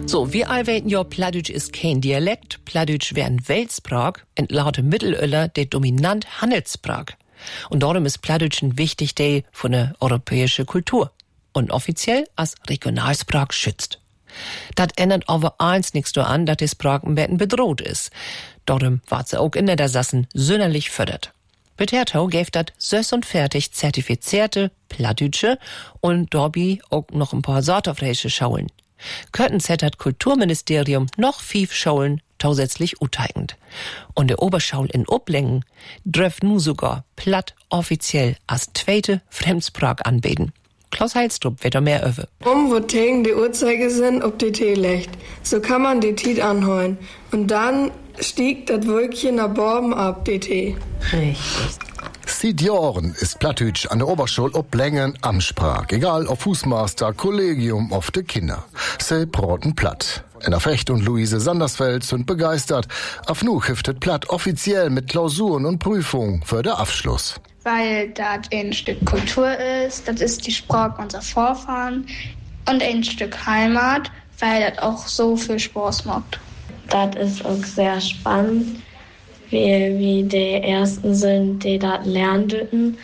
So, wir all weten ja, Plattdeutsch ist kein Dialekt. Plattdeutsch wär ein Weltsprach, und laut Mittelöller der dominant Handelssprach. Und darum ist Plattdeutsch ein wichtig Teil von der europäischen Kultur. Und offiziell als Regionalsprach schützt. Das ändert aber eins nichts nur an, dass die Sprach ein bisschen bedroht ist. Darum wird sie auch in der Sassen sonderlich fördert. Betertau gäf dat süß und fertig zertifizierte Plattdeutsche und dabei auch noch ein paar sortofreische Schaulen. Könnten hat Kulturministerium noch 5 Schaulen zusätzlich uteigend. Und der Oberschaul in Oblängen dürft nu sogar Platt offiziell als zweite Fremdsprach anbeten. Klaus Heilstrup wird da mehr öwe. Wo tegen die Uhrzeigersinn ob die Tee legt. So kann man die Tiet anheulen. Und dann stieg das Wölkchen nach Borben ab, die Tee. Richtig. Seit Jahren ist Plattdeutsch an der Oberschule Oblängen Amtssprach. Egal ob Fußmaster, Kollegium, auf de Kinder. Sie broten Platt. Enna Fecht und Luise Sandersfeld sind begeistert. Auf nu hiftet Platt offiziell mit Klausuren und Prüfungen für den Abschluss. Weil das ein Stück Kultur ist, das ist die Sprache unserer Vorfahren und ein Stück Heimat, weil das auch so viel Spaß macht. Das ist auch sehr spannend, wie die Ersten sind, die das lernen dürfen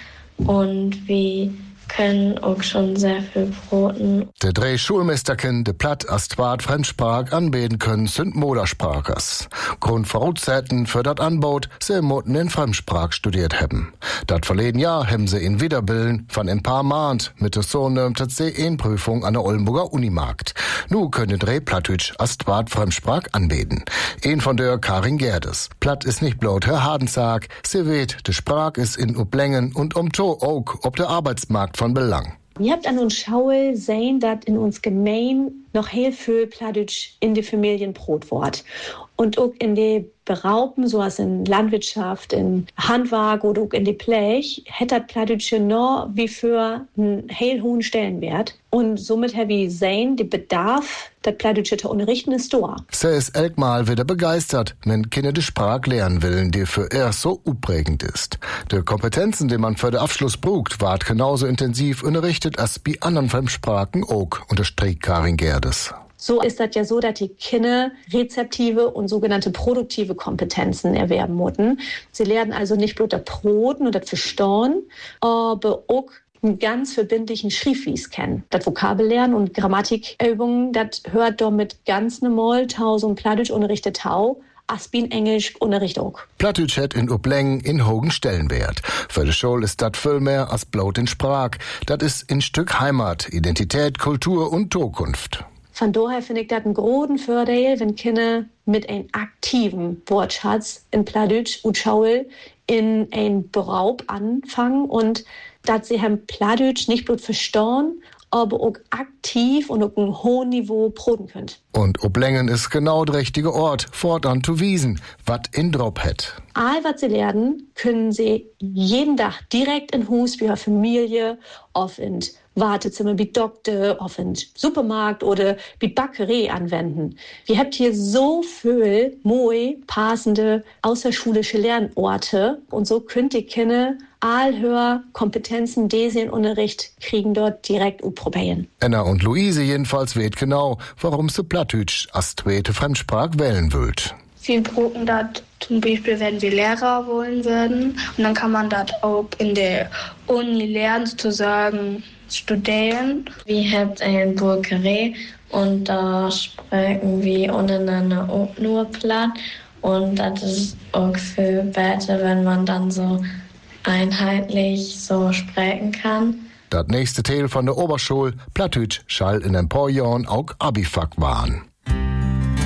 und wie können auch schon sehr viel broten. De 3 Schulmeisterken de Platt als zweit Fremdsprach anbeten können, sind Modersprachers. Grundvoraussetzungen für dat Anbaut, sie moten in Fremdsprach studiert haben. Dat verleden Jahr haben sie in Wiederbilden von ein paar Mahnt mit der Sohn dat C1-Prüfung an der Oldenburger Unimarkt. Nu können 3 Plattdeutsch als zweit Fremdsprach anbeten. Ein von der Karin Gerdes. Platt ist nicht bloß Herr Hadensag, sie weht, de Sprach ist in Oblängen und to auch ob der Arbeitsmarkt von Belang. Ihr habt an uns Schaul sehen, dass in uns Gemein noch heel viel Plattdeutsch in die Familien Brot wort. Und auch in die Beraupen, so als in Landwirtschaft, in Handwerk oder auch in die Blech, hätte das Plattdeutsche noch wie für einen heel hohen Stellenwert. Und somit habe ich sehen, der Bedarf, das Plattdeutsche zu unterrichten, ist da. Sie ist elkmal wieder begeistert, wenn Kinder die Sprache lernen wollen, die für er so uprägend ist. Die Kompetenzen, die man für den Abschluss braucht, ward genauso intensiv unterrichtet als bei anderen Fremdsprachen auch, unterstreicht Karin Gerdes. So ist das ja so, dass die Kinder rezeptive und sogenannte produktive Kompetenzen erwerben müssen. Sie lernen also nicht bloß das Broten und das Verstauen, aber auch einen ganz verbindlichen Schriftwies kennen. Das Vokabellernen und Grammatikübungen, das hört doch mit ganz normal tausend Plattdeutsch unterrichtet Tau. Aspin Englisch Unterricht auch. Plattdeutsch hat in Oblängen in hohen Stellenwert. Für die Schule ist das viel mehr als bloß in Sprach. Das ist ein Stück Heimat, Identität, Kultur und Zukunft. Von daher finde ich das einen großen Vorteil, wenn Kinder mit einem aktiven Wortschatz in Plattdeutsch und Schaul in ein Beraub anfangen und dass sie haben Plattdeutsch nicht bloß verstehen, aber auch aktiv und auf einem hohen Niveau broten könnt. Und Oblängen ist genau der richtige Ort, fortan zu wiesen, wat in Drop het. All was sie lernen, können sie jeden Tag direkt in Hus wie ihre Familie, auf in Wartezimmer wie Doktor, auf in Supermarkt oder wie Bäckerei anwenden. Wir habt hier so viel moi passende außerschulische Lernorte und so könnt ihr Kinder allhöher Kompetenzen, die sie in Unterricht kriegen, dort direkt probieren. Enna und Luise jedenfalls weet genau, warum sie Plattdeutsch als zweite Fremdsprach wählen wollt. Wir brauchen das zum Beispiel, wenn wir Lehrer wollen würden. Und dann kann man das auch in der Uni lernen, sozusagen studieren. Wir haben eine Bäckerei und da sprechen wir untereinander auch nur Platt. Und das ist auch viel besser, wenn man dann so einheitlich so sprechen kann. Das nächste Teil von der Oberschule, Plattdeutsch, schall in ein paar Jahren auch Abifak waren.